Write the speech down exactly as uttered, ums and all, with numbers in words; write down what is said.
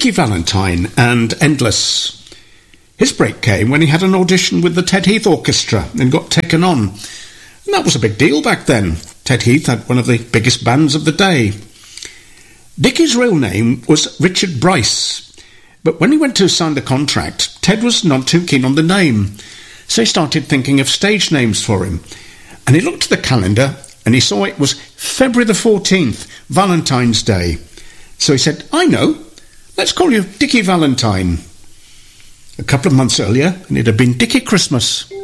Dickie Valentine and Endless. His break came when he had an audition with the Ted Heath Orchestra and got taken on. And that was a big deal back then. Ted Heath had one of the biggest bands of the day. Dickie's real name was Richard Bryce, but when he went to sign the contract, Ted was not too keen on the name, so he started thinking of stage names for him. And he looked at the calendar and he saw it was February the fourteenth, Valentine's Day. So he said, I know, let's call you Dickie Valentine. A couple of months earlier, and it had been Dickie Christmas.